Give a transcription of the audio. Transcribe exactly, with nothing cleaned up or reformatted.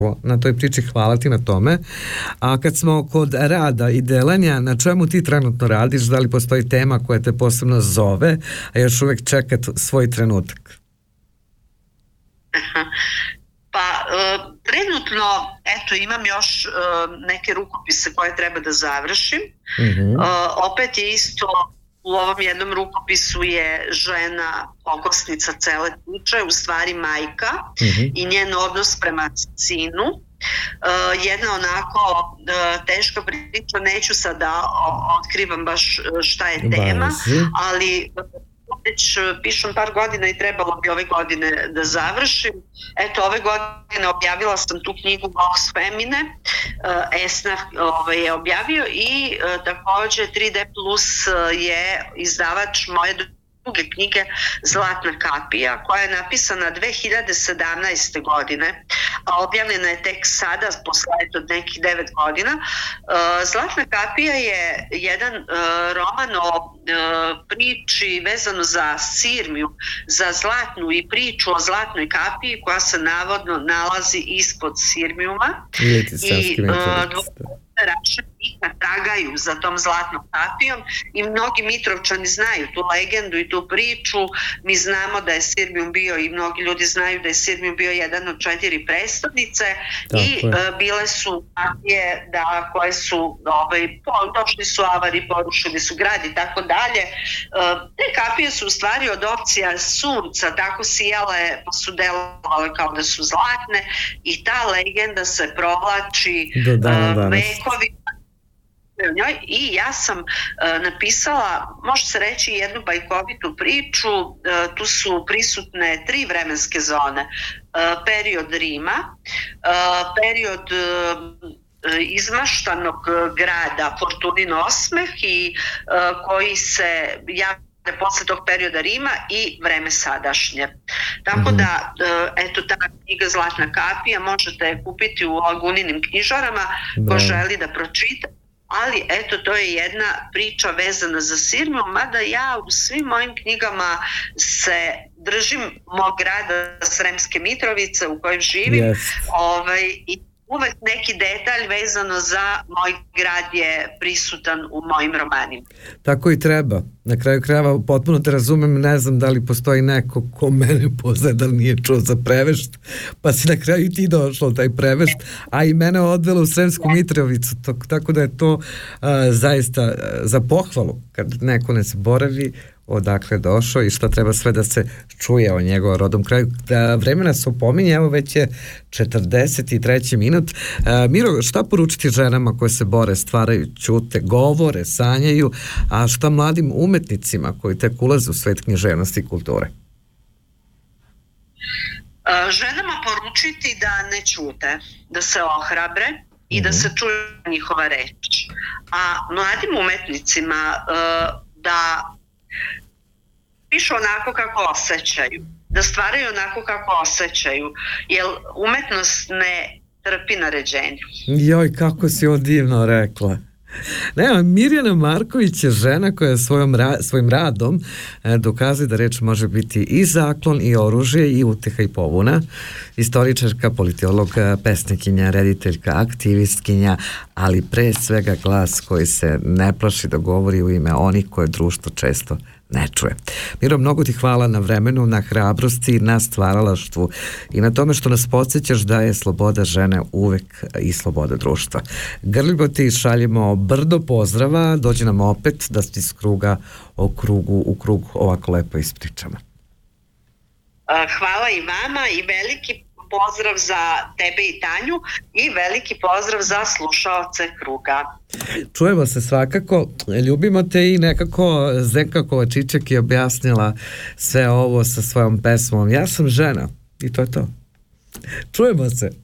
na toj priči, hvala ti na tome. A kad smo kod rada i delanja, na čemu ti trenutno radiš? Da li postoji tema koja te posebno zove, a još uvek čeka svoj trenutak? Pa, uh, trenutno, eto, imam još uh, neke rukopise koje treba da završim. Mm-hmm. Uh, opet je isto, u ovom jednom rukopisu je žena okosnica cele priče, u stvari majka, mm-hmm. i njen odnos prema sinu. Uh, jedna onako uh, teška priča, neću sad da otkrivam baš šta je tema, Bazi. ali već pišem par godina i trebalo bi ove godine da završim. Eto, ove godine objavila sam tu knjigu Vox Femine, uh, Esna ovaj, je objavio i uh, također tri D Plus je izdavač moje druge knjige Zlatna kapija, koja je napisana dve hiljade sedamnaeste. godine, a objavljena je tek sada, posle od nekih devet godina. Zlatna kapija je jedan roman o priči vezano za Sirmiju, za zlatnu i priču o zlatnoj kapiji koja se navodno nalazi ispod Sirmijuma. I Raševika tragaju za tom zlatnom kapijom i mnogi Mitrovčani znaju tu legendu i tu priču. Mi znamo da je Sirmijum bio, i mnogi ljudi znaju da je Sirmijum bio jedan od četiri prestolnice. Tako i uh, bile su kapije da, koje su ovaj, po, došli su avari, porušili su grad i tako dalje. Uh, te kapije su u stvari od opcija sunca tako sijale, pa su delovale kao da su zlatne i ta legenda se provlači do dana uh, vekovi. I ja sam uh, napisala, može se reći, jednu bajkovitu priču. Uh, tu su prisutne tri vremenske zone. Uh, period Rima, uh, period uh, izmaštanog grada Fortunin osmeh i uh, koji se javlja posle tog perioda Rima i vreme sadašnje. Tako mm-hmm. da, eto, ta knjiga Zlatna kapija možete kupiti u Laguninim knjižarama, ko želi da pročita. Ali eto, to je jedna priča vezana za Sirmiju, mada ja u svim mojim knjigama se držim mog grada Sremske Mitrovice u kojem živim, yes. ovaj, i uvek neki detalj vezano za moj grad je prisutan u mojim romanima. Tako i treba. Na kraju krajeva potpuno te razumem, ne znam da li postoji neko ko mene poznaje da li nije čuo za Prevešt, pa si na kraju ti došla taj Prevešt, a i mene odvela u Sremsku Mitrovicu, tako da je to uh, zaista uh, za pohvalu kad neko ne zaboravi odakle došao i šta treba sve da se čuje o njegovom rodom kraju. Da, vreme nas opominje, evo već je četrdeset treći minut. E, Miro, šta poručiti ženama koje se bore, stvaraju, ćute, govore, sanjaju, a šta mladim umetnicima koji tek ulaze u svet književnosti i kulture? E, ženama poručiti da ne ćute, da se ohrabre i mm-hmm. da se čuje njihova reč. A mladim umetnicima e, da pišu onako kako osjećaju, da stvaraju onako kako osjećaju, jer umetnost ne trpi naređenje. Joj, kako si ovo divno rekla. Ne, Mirjana Marković je žena koja svojom ra- svojim radom e, dokazuje da reč može biti i zaklon, i oružje, i uteha, i pobuna. Istoričarka, politolog, pesnikinja, rediteljka, aktivistkinja, ali pre svega glas koji se ne plaši da govori u ime onih koje društvo često ne čuje. Miro, mnogo ti hvala na vremenu, na hrabrosti, na stvaralaštvu i na tome što nas podsjećaš da je sloboda žene uvek i sloboda društva. Grljivo ti šaljemo brdo pozdrava, dođi nam opet da ti iz kruga o krugu u krug ovako lepo ispričamo. Hvala i vama i veliki pozdrav za tebe i Tanju i veliki pozdrav za slušaoce Kruga. Čujemo se svakako, ljubimo te i nekako Zdenka Kovačiček je objasnila sve ovo sa svojom pesmom Ja sam žena i to je to. Čujemo se.